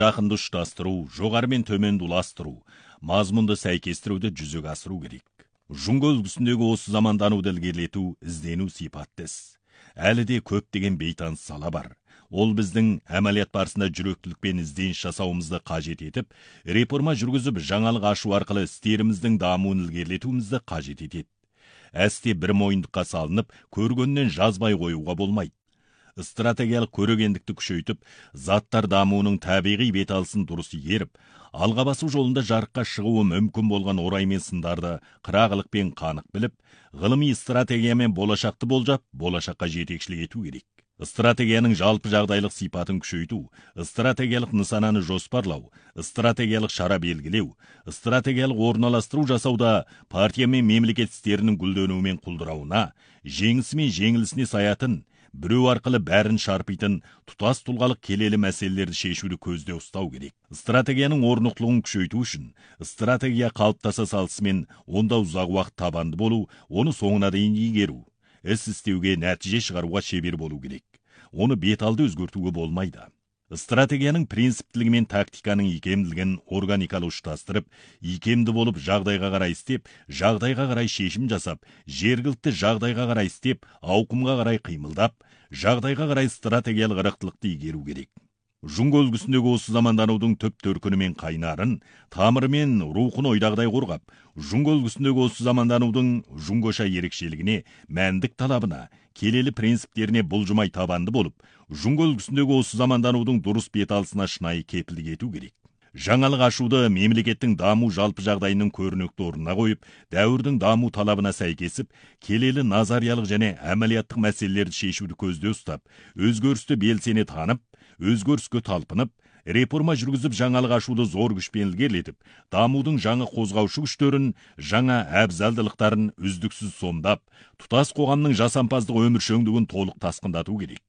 жақынды ұштастыру, жоғары мен төменді ұластыру, мазмұнды сәйкестіруді жүзеге асыру керек. Жұңго үлгісіндегі осы замандануды ілгерілету, іздену сипатты іс. Әлі де көптеген бейтаныс сала бар. Ол біздің әмәлият барысында жүректілікпен ізденіс жасауымызды қажет етіп, реформа жүргізіп, жаңалық ашу арқылы істеріміздің дамуын ілгерілетуімізді қажет етеді. Әсте бір мойындыққа салынып, көргеннен жазбай қоюға болмайды. Стратегиялық көрегендікті күшейтіп, заттар дамуының табиғи беталысын дұрыс игеріп, алға басу жолында жарыққа шығуы мүмкін болған орай мен сындарды қырағылықпен қанық біліп, ғылыми стратегиямен болашақты болжап, болашаққа жетекшілік ету керек. Стратегияның жалпы жағдайлық сипатын күшейту, стратегиялық нысананы жоспарлау, стратегиялық шара белгілеу, стратегиялық орналастыру жасауда партия мен мемлекет істерінің гүлденуі мен құлдырауына, жеңісі мен жеңілісіне саятын, біреу арқылы бәрін шарпитын тұтас тұлғалық келелі мәселелерді шешуді көзде ұстау керек. Стратегияның орнықтылығын күшейту үшін стратегия қалыптаса салысымен онда ұзақ уақыт табанды болу, оны соңына дейін игеру, іс істеуге, нәтиже шығаруға шебер болу керек. Оны беталды өзгертуге болмайды. Стратегияның принциптілігі мен тактиканың икемділігін органикалы ұштастырып, икемді болып жағдайға қарай істеп, жағдайға қарай шешім жасап, жергілікті жағдайға қарай істеп, ауқымға қарай қимылдап, жағдайға қарай стратегиялық ырықтылықты игеру керек. Жұңго үлгісіндегі осы заманданудың түп төркіні мен қайнарын, тамыры мен рухын ойдағыдай қорғап, жұңго үлгісіндегі осы заманданудың жұңгоша ерекшелігіне, мәндік талабына, келелі принциптеріне бұлжымай табанды болып, жұңго үлгісіндегі осы заманданудың дұрыс беталысына шынайы кепілдік ету керек. Жаңалық ашуды мемлекеттің даму жалпы жағдайының көрнекті орнына қойып, дәуірдің даму талабына сәйкесіп, келелі назариялық және әмәлияттық мәселелерді шешуді көзде ұстап, өзгерісті белсене танып, өзгеріске талпынып, реформа жүргізіп жаңалық ашуды зор күшпен ілгерілетіп, дамудың жаңа қозғаушы күштерін, жаңа әбзалдылықтарын үздіксіз сомдап, тұтас қоғамның жасампаздық өміршеңдігін толық тасқындату керек.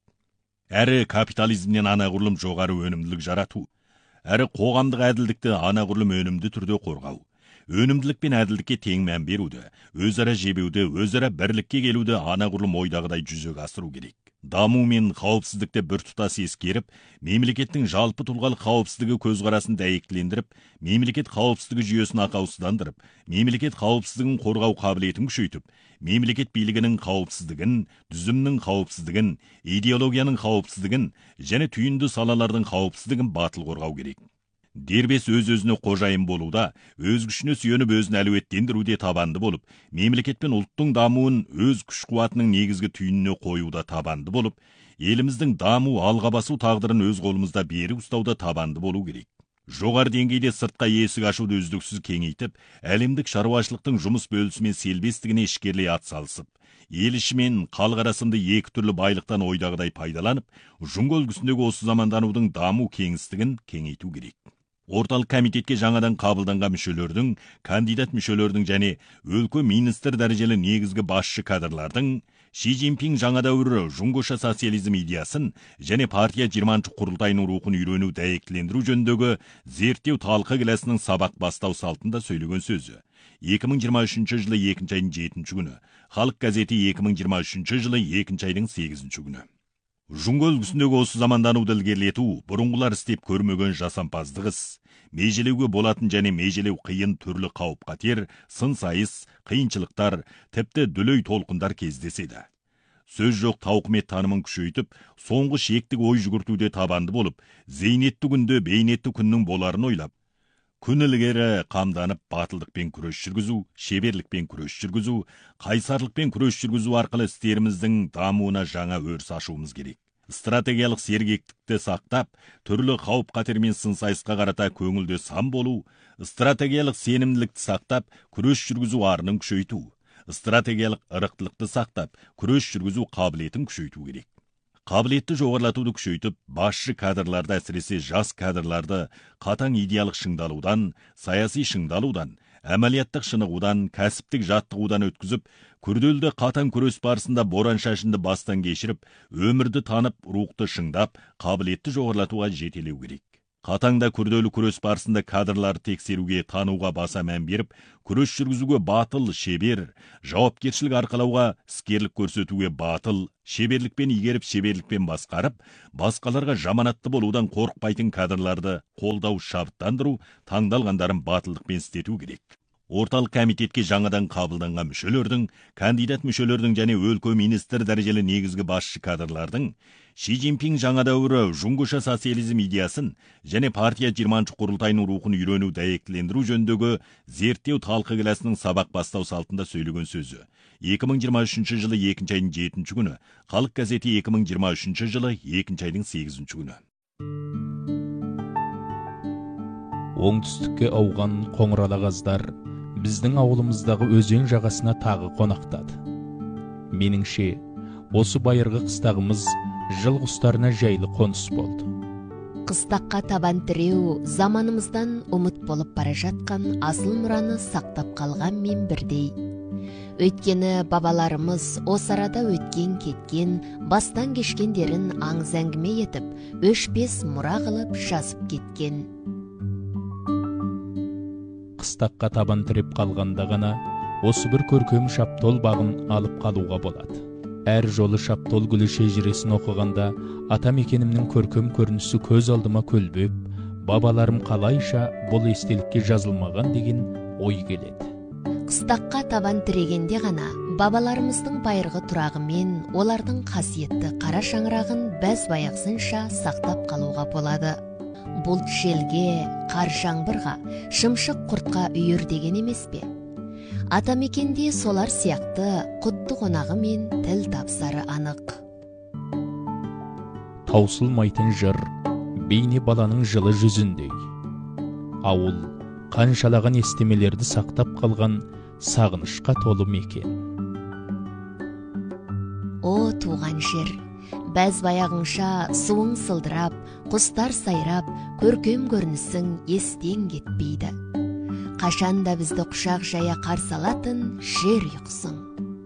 Әрі капитализмнен анағұрлым жоғары өнімділік жарату, әрі қоғамдық әділдікті анағұрлым өнімді түрде қорғау, өнімділік пен әділдікке тең мән беруді, өзара жебеуді, өзара бірлікке келуді анағұрлым ойдағыдай жүзеге асыру керек. Даму мен қауіпсіздікті біртұтас ескеріп, мемлекеттің жалпы тұлғалық қауіпсіздігі көзқарасын дәйектілендіріп, мемлекет қауіпсіздігі жүйесін ақаусыздандырып, мемлекет қауіпсіздігін қорғау қабілетін күшейтіп, мемлекет билігінің қауіпсіздігін, түзімнің қауіпсіздігін, идеологияның қауіпсіздігін және түйінді салалардың қауіпсіздігін батыл қорғау керек. Дербес өз-өзіне қожайын болуда, өз күшіне сүйеніп өзін әлеуеттендіруде табанды болып, мемлекет пен ұлттың дамуын өз күш-қуатының негізгі түйініне қоюда табанды болып, еліміздің даму алға басу тағдырын өз қолымызда бері ұстауда табанды болу керек. Жоғары деңгейде сыртқа есік ашуды үздіксіз кеңейтіп, әлемдік шаруашылықтың жұмыс бөлісі мен селбестігіне ішкерлей атсалысып, ел іші мен халық арасында екі түрлі байлықтан ойдағыдай пайдаланып, жұңго үлгісіндегі осы заманданудың даму кеңістігін кеңейту керек. Орталық комитетке жаңадан қабылданған мүшелердің, кандидат мүшелердің және өлкө министр дәрежелі негізгі басшы кадрлардың Ши Цзиньпин жаңа дәуірі жұңгоша социализм идеясын және партия 20-шы құрылтайының рухын үйрену дәйектілендіру жөніндегі зерттеу талқы келесінің сабақ бастау салтында сөйлеген сөзі. 2023 жылы 2 айдың 7 күні, Халық газеті 2023 жылы 2 айдың 8 күні. Жұңго үлгісіндегі осы замандануды ілгерілету, бұрынғылар істеп көрмеген жасампаздық іс, межелеуге болатын және межелеу қиын түрлі қауіп-қатер, сын-сайыс, қиыншылықтар, тіпті дүлей толқындар кездеседі. Сөз жоқ тауқымет танымын күшейтіп, соңғы шектік ой жүгіртуде табанды болып, зейнетті күнде бейнетті күннің боларын ойлап, күн ілгері қамданып батылдықпен күрес жүргізу, шеберлікпен күрес жүргізу, қайсарлықпен күрес жүргізу арқылы істеріміздің дамуына жаңа өріс ашуымыз керек. Стратегиялық сергектікті сақтап, түрлі қауіп-қатер мен сын-сайысқа қарата көңілде сан болу, стратегиялық сенімділікті сақтап, күрес жүргізу арының күшейту, стратегиялық ырықтылықты сақтап, күрес жүргізу қабілетін күшейту керек. Қабілетті жоғарлатуды күшейтіп, басшы кадрларды, әсіресе жас кадрларды қатаң идеялық шыңдалудан, саяси шыңдалудан, әмәлияттық шынығудан, кәсіптік жаттығудан өткізіп, күрделі қатаң күрес барысында боран шашынды бастан кешіріп, өмірді танып, рухты шыңдап, қабілетті жоғарлатуға жетелеу керек. Қатаңда күрделі күрес барысында кадрларды тексеруге, тануға баса мән беріп, күрес жүргізуге батыл, шебер, жауапкершілік арқалауға, іскерлік көрсетуге батыл, шеберлікпен игеріп, шеберлікпен басқарып, басқаларға жаманатты болудан қорықпайтын кадрларды қолдау, шабыттандыру, таңдалғандарын батылдықпен істету керек. Орталық комитетке жаңадан қабылданған мүшелердің, кандидат мүшелердің және өлкө министр дәрежелі негізгі басшы кадрлардың Ши Цзиньпин жаңа дәуірі жуңгуша социализм идеясын және партия 20-ші құрылтайының рухын үйрену дәйектілендіру жөніндегі зерттеу талқы келесінің сабақ бастау салтында сөйлеген сөзі. 2023 жылы 2 айдың 7 күні, Халық газеті 2023 жылы 2 айдың 8 күні. Оңтүстікке ауған қоңыралағаздар біздің ауылымыздағы өзен жағасына тағы қонақтады. Меніңше, осы байырғы қыстағымыз жыл құстарына жайлы қоныс болды. Қыстаққа табан тіреу заманымыздан ұмыт болып бара жатқан асыл мұраны сақтап қалған мен бірдей. Өйткені бабаларымыз осы арада өткен кеткен, бастан кешкендерін аңыз әңгіме етіп, өшпес мұра қылып жазып кеткен. Қыстаққа табан тіреп қалғанда ғана осы бір көркем шаптол бағын алып қалуға болады. Әр жолы шаптол гүлі шежіресін оқығанда атамекенімнің көркем көрінісі көз алдыма көлбеп, бабаларым қалайша бұл естелікке жазылмаған деген ой келеді. Қыстаққа табан тірегенде ғана бабаларымыздың байырғы тұрағы мен олардың қасиетті қара шаңырағын бәз баяқсынша сақтап қалуға болады. Бұлт желге, қар жаңбырға, шымшық құртқа үйір деген емес пе? Атамекенде солар сияқты құтты қонағы мен тіл тапсары анық. Таусылмайтын жыр, бейне баланың жылы жүзіндей. Ауыл, қаншалаған естемелерді сақтап қалған сағынышқа толы мекен. О, туған жер, бәз баяғыңша суың сылдырап, құстар сайрап, көркем көрінісің естен кетпейді. Қашанда бізді құшақ жая қарсы алатын жер ұйқысың.